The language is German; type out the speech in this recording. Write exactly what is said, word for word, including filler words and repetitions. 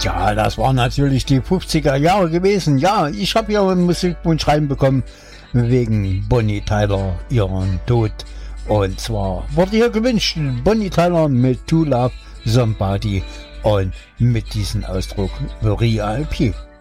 Ja, das waren natürlich die fünfziger Jahre gewesen. Ja, ich habe hier einen Musikwunsch reinbekommen wegen Bonnie Tyler, ihren Tod. Und zwar wurde hier gewünscht Bonnie Tyler mit To Love Somebody und mit diesem Ausdruck The Real P.